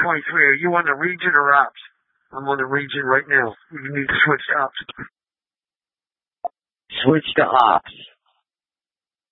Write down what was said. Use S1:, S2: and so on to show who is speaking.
S1: 23. Are you on the region or ops? I'm on the region right now. You need to switch to ops.
S2: Switch to ops.